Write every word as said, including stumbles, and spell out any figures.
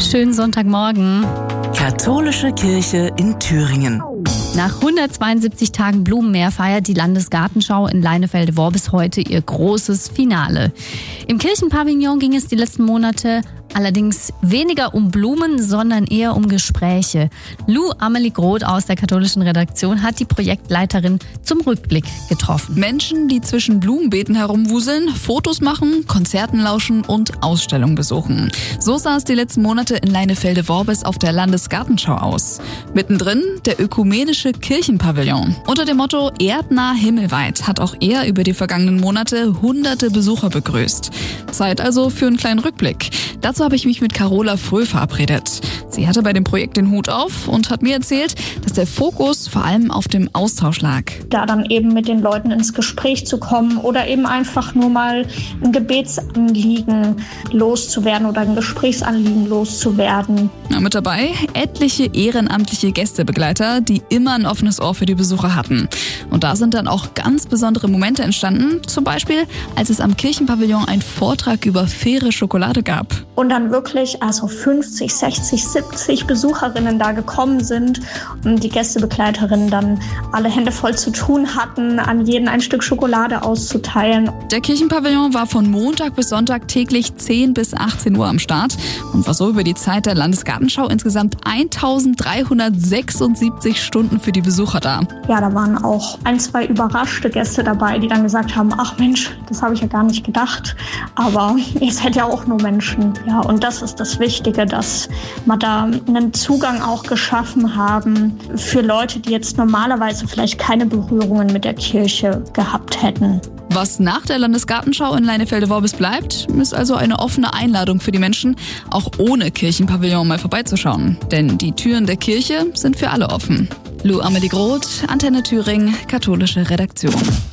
Schönen Sonntagmorgen. Katholische Kirche in Thüringen. Nach hundertzweiundsiebzig Tagen Blumenmeer feiert die Landesgartenschau in Leinefelde-Worrbis heute ihr großes Finale. Im Kirchenpavillon ging es die letzten Monate allerdings weniger um Blumen, sondern eher um Gespräche. Lou Amelie Groth aus der katholischen Redaktion hat die Projektleiterin zum Rückblick getroffen. Menschen, die zwischen Blumenbeeten herumwuseln, Fotos machen, Konzerten lauschen und Ausstellungen besuchen. So sah es die letzten Monate in Leinefelde-Worrbis auf der Landesgartenschau aus. Mittendrin der ökumenische Kirchenpavillon. Unter dem Motto Erdnah himmelweit hat auch er über die vergangenen Monate hunderte Besucher begrüßt. Zeit also für einen kleinen Rückblick. Dazu habe ich mich mit Carola Fröh verabredet. Sie hatte bei dem Projekt den Hut auf und hat mir erzählt, dass der Fokus vor allem auf dem Austausch lag. Da dann eben mit den Leuten ins Gespräch zu kommen oder eben einfach nur mal ein Gebetsanliegen loszuwerden oder ein Gesprächsanliegen loszuwerden. Ja, mit dabei etliche ehrenamtliche Gästebegleiter, die immer ein offenes Ohr für die Besucher hatten. Und da sind dann auch ganz besondere Momente entstanden, zum Beispiel als es am Kirchenpavillon einen Vortrag über faire Schokolade gab. Und dann wirklich also fünfzig, sechzig, siebzig Besucherinnen da gekommen sind und die Gästebegleiterinnen dann alle Hände voll zu tun hatten, an jeden ein Stück Schokolade auszuteilen. Der Kirchenpavillon war von Montag bis Sonntag täglich zehn bis achtzehn Uhr am Start und war so über die Zeit der Landesgartenschau insgesamt eintausenddreihundertsechsundsiebzig Stunden für die Besucher da. Ja, da waren auch ein, zwei überraschte Gäste dabei, die dann gesagt haben, ach Mensch, das habe ich ja gar nicht gedacht, aber ihr seid ja auch nur Menschen. Ja, und das ist das Wichtige, dass wir da einen Zugang auch geschaffen haben für Leute, die jetzt normalerweise vielleicht keine Berührungen mit der Kirche gehabt hätten. Was nach der Landesgartenschau in Leinefelde-Worrbis bleibt, ist also eine offene Einladung für die Menschen, auch ohne Kirchenpavillon mal vorbeizuschauen. Denn die Türen der Kirche sind für alle offen. Lou Amelie Groth, Antenne Thüringen, katholische Redaktion.